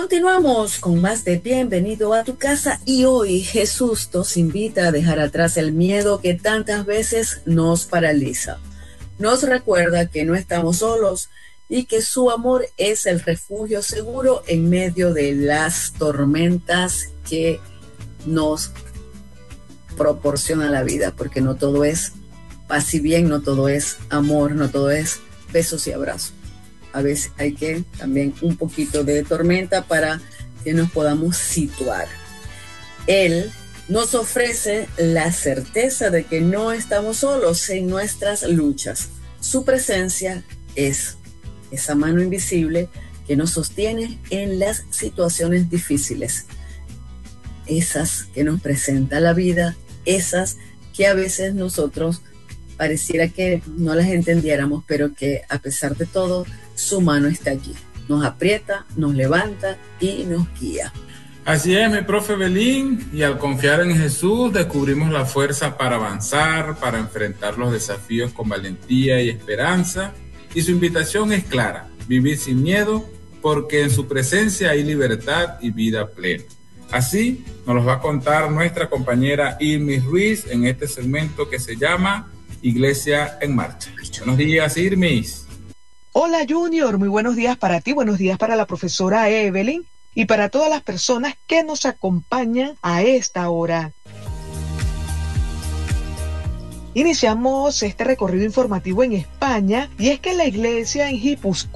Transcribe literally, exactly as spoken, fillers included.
Continuamos con más de Bienvenido a tu casa y hoy Jesús nos invita a dejar atrás el miedo que tantas veces nos paraliza. Nos recuerda que no estamos solos y que su amor es el refugio seguro en medio de las tormentas que nos proporciona la vida, porque no todo es paz y bien, no todo es amor, no todo es besos y abrazos. A veces hay que también un poquito de tormenta para que nos podamos situar. Él nos ofrece la certeza de que no estamos solos en nuestras luchas. Su presencia es esa mano invisible que nos sostiene en las situaciones difíciles, esas que nos presenta la vida, esas que a veces nosotros pareciera que no las entendiéramos, pero que a pesar de todo, su mano está allí. Nos aprieta, nos levanta y nos guía. Así es, mi profe Belín, y al confiar en Jesús descubrimos la fuerza para avanzar, para enfrentar los desafíos con valentía y esperanza. Y su invitación es clara: vivir sin miedo, porque en su presencia hay libertad y vida plena. Así nos lo va a contar nuestra compañera Irmis Ruiz en este segmento que se llama Iglesia en Marcha. Buenos días, Irmis. Hola, Junior. Muy buenos días para ti, buenos días para la profesora Evelyn y para todas las personas que nos acompañan a esta hora. Iniciamos este recorrido informativo en España y es que la iglesia en Guipúzcoa